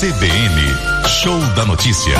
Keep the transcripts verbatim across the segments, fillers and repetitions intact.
C B N, Show da Notícia.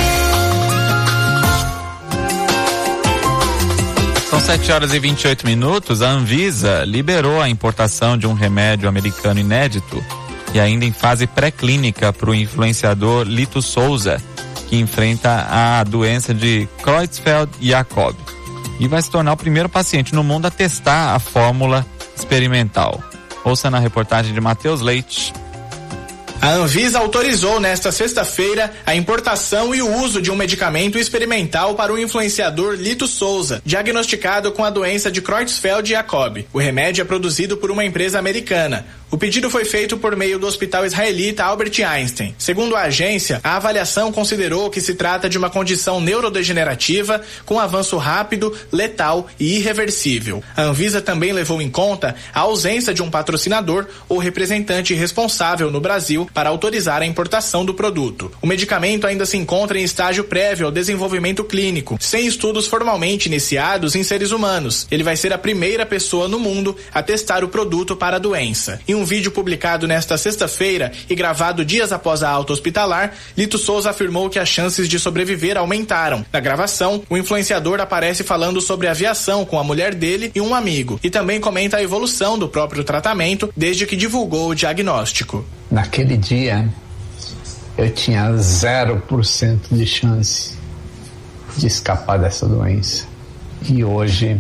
São sete horas e vinte e oito minutos. A Anvisa liberou a importação de um remédio americano inédito e ainda em fase pré-clínica para o influenciador Lito Souza, que enfrenta a doença de Creutzfeldt-Jakob e vai se tornar o primeiro paciente no mundo a testar a fórmula experimental. Ouça na reportagem de Matheus Leite. A Anvisa autorizou nesta sexta-feira a importação e o uso de um medicamento experimental para o influenciador Lito Souza, diagnosticado com a doença de Creutzfeldt-Jakob. O remédio é produzido por uma empresa americana. O pedido foi feito por meio do hospital israelita Albert Einstein. Segundo a agência, a avaliação considerou que se trata de uma condição neurodegenerativa com avanço rápido, letal e irreversível. A Anvisa também levou em conta a ausência de um patrocinador ou representante responsável no Brasil para autorizar a importação do produto. O medicamento ainda se encontra em estágio prévio ao desenvolvimento clínico, sem estudos formalmente iniciados em seres humanos. Ele vai ser a primeira pessoa no mundo a testar o produto para a doença. Em um vídeo publicado nesta sexta-feira e gravado dias após a alta hospitalar, Lito Souza afirmou que as chances de sobreviver aumentaram. Na gravação, o influenciador aparece falando sobre aviação com a mulher dele e um amigo, e também comenta a evolução do próprio tratamento desde que divulgou o diagnóstico. Naquele dia, eu tinha zero por cento de chance de escapar dessa doença. E hoje,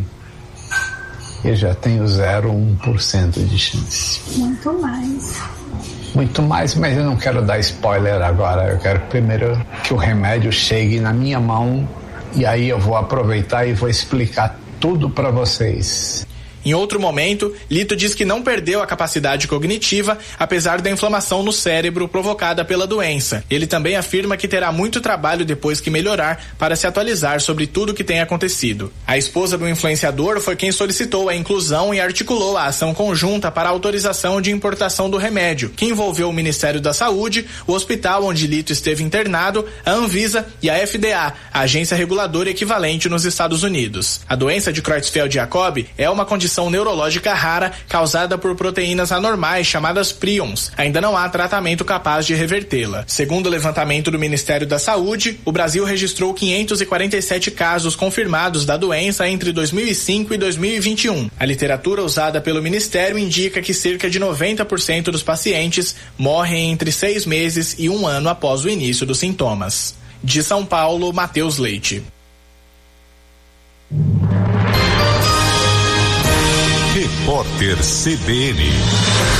eu já tenho zero vírgula um por cento de chance. Muito mais. Muito mais, mas eu não quero dar spoiler agora. Eu quero primeiro que o remédio chegue na minha mão e aí eu vou aproveitar e vou explicar tudo para vocês. Em outro momento, Lito diz que não perdeu a capacidade cognitiva, apesar da inflamação no cérebro provocada pela doença. Ele também afirma que terá muito trabalho depois que melhorar para se atualizar sobre tudo o que tem acontecido. A esposa do influenciador foi quem solicitou a inclusão e articulou a ação conjunta para a autorização de importação do remédio, que envolveu o Ministério da Saúde, o hospital onde Lito esteve internado, a Anvisa e a F D A, a agência reguladora equivalente nos Estados Unidos. A doença de Creutzfeldt-Jakob é uma condição neurológica rara causada por proteínas anormais chamadas prions. Ainda não há tratamento capaz de revertê-la. Segundo o levantamento do Ministério da Saúde, o Brasil registrou quinhentos e quarenta e sete casos confirmados da doença entre dois mil e cinco e dois mil e vinte e um. A literatura usada pelo Ministério indica que cerca de noventa por cento dos pacientes morrem entre seis meses e um ano após o início dos sintomas. De São Paulo, Matheus Leite. Repórter C B N.